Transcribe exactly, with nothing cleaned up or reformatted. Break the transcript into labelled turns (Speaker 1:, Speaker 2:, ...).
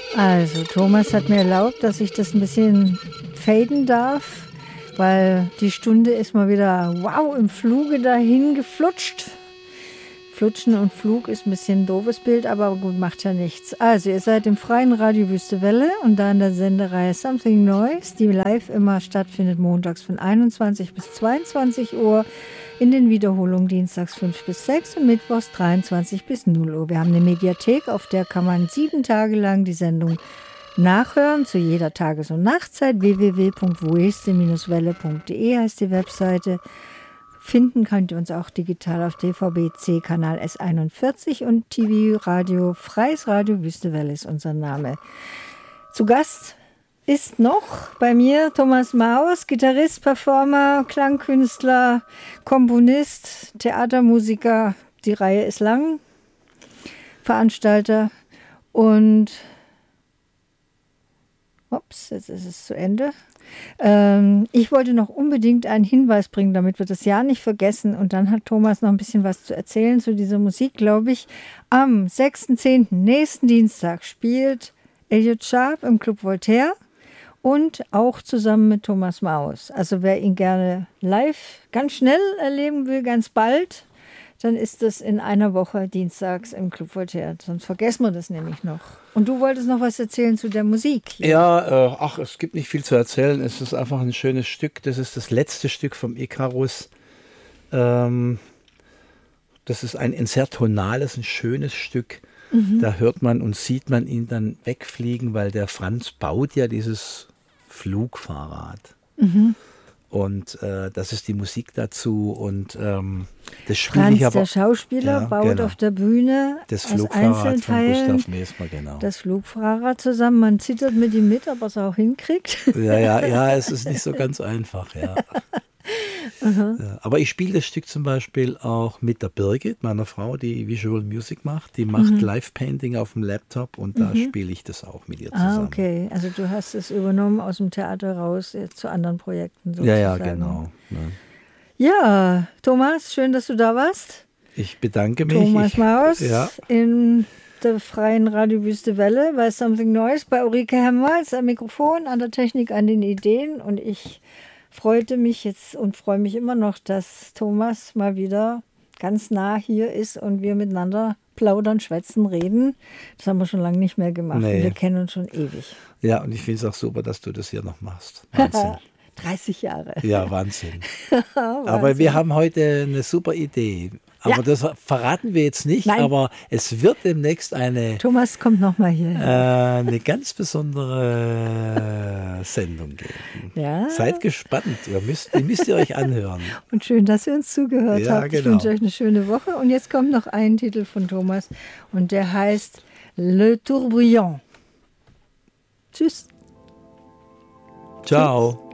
Speaker 1: Also, Thomas hat mir erlaubt, dass ich das ein bisschen faden darf, weil die Stunde ist mal wieder, wow, im Fluge dahin geflutscht. Flutschen und Flug ist ein bisschen ein doofes Bild, aber gut, macht ja nichts. Also, ihr seid im freien Radio Wüste Welle und da in der Sendereihe Something Noise, die live immer stattfindet, montags von einundzwanzig bis zweiundzwanzig Uhr, in den Wiederholungen dienstags fünf bis sechs und mittwochs dreiundzwanzig bis null Uhr. Wir haben eine Mediathek, auf der kann man sieben Tage lang die Sendung nachhören, zu jeder Tages- und Nachtzeit. w w w punkt voeste Bindestrich welle punkt de heißt die Webseite. Finden könnt ihr uns auch digital auf D V B C Kanal S einundvierzig und T V-Radio, Freies Radio Wüste Welle ist unser Name. Zu Gast ist noch bei mir Thomas Maus, Gitarrist, Performer, Klangkünstler, Komponist, Theatermusiker. Die Reihe ist lang. Veranstalter und ups, jetzt ist es zu Ende. Ähm, ich wollte noch unbedingt einen Hinweis bringen, damit wir das ja nicht vergessen. Und dann hat Thomas noch ein bisschen was zu erzählen zu dieser Musik, glaube ich. Am sechsten zehnten, nächsten Dienstag, spielt Elliot Sharp im Club Voltaire und auch zusammen mit Thomas Maus. Also wer ihn gerne live ganz schnell erleben will, ganz bald, dann ist das in einer Woche dienstags im Club Voltaire. Sonst vergessen wir das nämlich noch. Und du wolltest noch was erzählen zu der Musik hier.
Speaker 2: Ja, äh, ach, es gibt nicht viel zu erzählen. Es ist einfach ein schönes Stück. Das ist das letzte Stück vom Icarus. Ähm, das ist ein, ein sehr tonales, ein schönes Stück. Mhm. Da hört man und sieht man ihn dann wegfliegen, weil der Franz baut ja dieses Flugfahrrad. Mhm. Und äh, das ist die Musik dazu und ähm, das spiele
Speaker 1: Franz,
Speaker 2: ich aber.
Speaker 1: Der Schauspieler,
Speaker 2: ja,
Speaker 1: baut
Speaker 2: genau.
Speaker 1: auf der Bühne
Speaker 2: das
Speaker 1: aus
Speaker 2: Flugfahrrad
Speaker 1: Einzelteilen
Speaker 2: von Gustav Mesmer, genau.
Speaker 1: das Flugfahrrad zusammen. Man zittert mit ihm mit, ob er es auch hinkriegt.
Speaker 2: Ja, ja, ja, es ist nicht so ganz einfach, ja. Ja, aber ich spiele das Stück zum Beispiel auch mit der Birgit, meiner Frau, die Visual Music macht. Die macht mhm. Live-Painting auf dem Laptop und mhm. da spiele ich das auch mit ihr zusammen.
Speaker 1: Ah, okay. Also du hast es übernommen aus dem Theater raus jetzt zu anderen Projekten sozusagen.
Speaker 2: Ja, ja, genau. Ja.
Speaker 1: Ja, Thomas, schön, dass du da warst.
Speaker 2: Ich bedanke mich.
Speaker 1: Thomas
Speaker 2: ich,
Speaker 1: Maus
Speaker 2: ja.
Speaker 1: in der freien Radio Wüste Welle bei Something Noise, bei Ulrike Hemmers am Mikrofon, an der Technik, an den Ideen und ich freute mich jetzt und freue mich immer noch, dass Thomas mal wieder ganz nah hier ist und wir miteinander plaudern, schwätzen, reden. Das haben wir schon lange nicht mehr gemacht. Nee. Wir kennen uns schon ewig.
Speaker 2: Ja, und ich finde es auch super, dass du das hier noch machst. Wahnsinn.
Speaker 1: dreißig Jahre.
Speaker 2: Ja, Wahnsinn.
Speaker 1: Wahnsinn.
Speaker 2: Aber wir haben heute eine super Idee. Aber ja. das verraten wir jetzt nicht, Nein. aber es wird demnächst eine...
Speaker 1: Thomas kommt nochmal hier.
Speaker 2: Äh, eine ganz besondere Sendung geben.
Speaker 1: Ja.
Speaker 2: Seid gespannt, ihr müsst, die müsst ihr euch anhören.
Speaker 1: Und schön, dass ihr uns zugehört
Speaker 2: ja,
Speaker 1: habt.
Speaker 2: Genau.
Speaker 1: Ich wünsche euch eine schöne Woche. Und jetzt kommt noch ein Titel von Thomas und der heißt Le Tourbillon. Tschüss.
Speaker 2: Ciao. Tschüss.